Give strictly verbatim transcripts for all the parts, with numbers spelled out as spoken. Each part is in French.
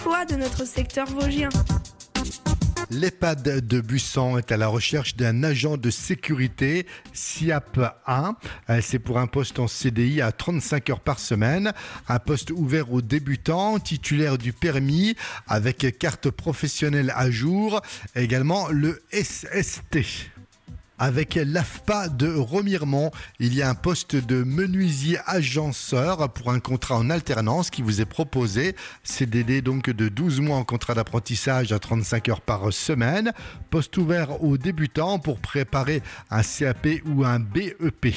l'emploi de notre secteur vosgien. L'EHPAD de Bussan est à la recherche d'un agent de sécurité S I A P un. C'est pour un poste en C D I à trente-cinq heures par semaine. Un poste ouvert aux débutants, titulaire du permis, avec carte professionnelle à jour, également le S S T. Avec l'A F P A de Remiremont, il y a un poste de menuisier agenceur pour un contrat en alternance qui vous est proposé. C D D donc de douze mois en contrat d'apprentissage à trente-cinq heures par semaine. Poste ouvert aux débutants pour préparer un C A P ou un B E P.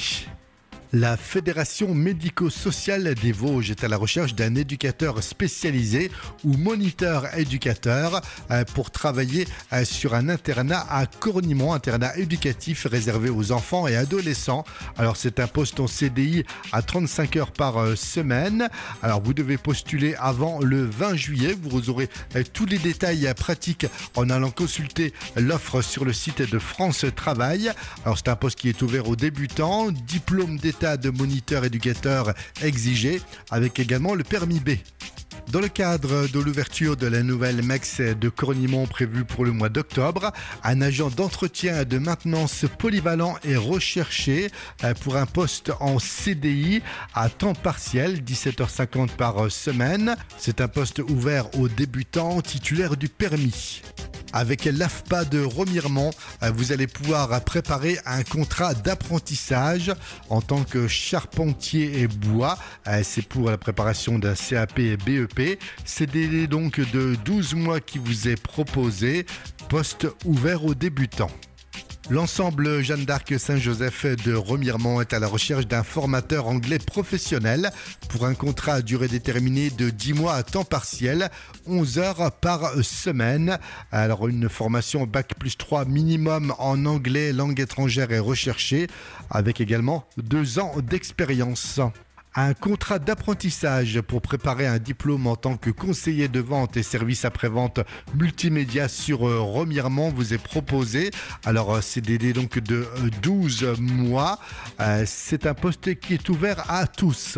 La Fédération médico-sociale des Vosges est à la recherche d'un éducateur spécialisé ou moniteur éducateur pour travailler sur un internat à Cornimont, internat éducatif réservé aux enfants et adolescents. Alors c'est un poste en C D I à trente-cinq heures par semaine. Alors vous devez postuler avant le vingt juillet. Vous aurez tous les détails pratiques en allant consulter l'offre sur le site de France Travail. Alors c'est un poste qui est ouvert aux débutants, diplôme d'état de moniteur éducateur exigé, avec également le permis B. Dans le cadre de l'ouverture de la nouvelle M E X de Cornimont prévue pour le mois d'octobre, un agent d'entretien et de maintenance polyvalent est recherché pour un poste en C D I à temps partiel, dix-sept heures cinquante par semaine. C'est un poste ouvert aux débutants titulaires du permis. Avec l'A F P A de Remiremont, vous allez pouvoir préparer un contrat d'apprentissage en tant que charpentier et bois. C'est pour la préparation d'un C A P et B E P. C D D donc de douze mois qui vous est proposé. Poste ouvert aux débutants. L'ensemble Jeanne d'Arc Saint-Joseph de Remiremont est à la recherche d'un formateur anglais professionnel pour un contrat à durée déterminée de dix mois à temps partiel, onze heures par semaine. Alors une formation bac plus trois minimum en anglais, langue étrangère est recherchée, avec également deux ans d'expérience. Un contrat d'apprentissage pour préparer un diplôme en tant que conseiller de vente et service après-vente multimédia sur Remiremont vous est proposé. Alors C D D donc de douze mois. C'est un poste qui est ouvert à tous.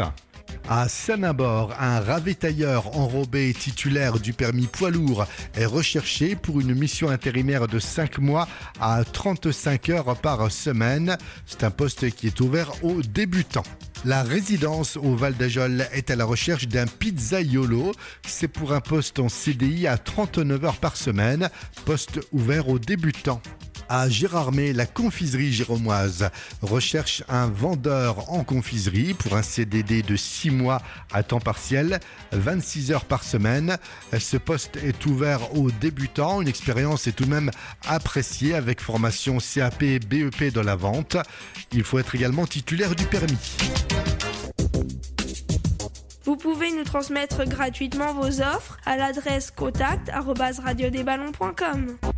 À Saint-Nabord, un ravitailleur enrobé titulaire du permis poids lourd est recherché pour une mission intérimaire de cinq mois à trente-cinq heures par semaine. C'est un poste qui est ouvert aux débutants. La résidence au Val d'Ajol est à la recherche d'un pizzaiolo. C'est pour un poste en C D I à trente-neuf heures par semaine. Poste ouvert aux débutants. À Gérardmer, la confiserie géromoise recherche un vendeur en confiserie pour un C D D de six mois à temps partiel, vingt-six heures par semaine. Ce poste est ouvert aux débutants. Une expérience est tout de même appréciée avec formation C A P et B E P dans la vente. Il faut être également titulaire du permis. Vous pouvez nous transmettre gratuitement vos offres à l'adresse contact arobase radio des ballons point com.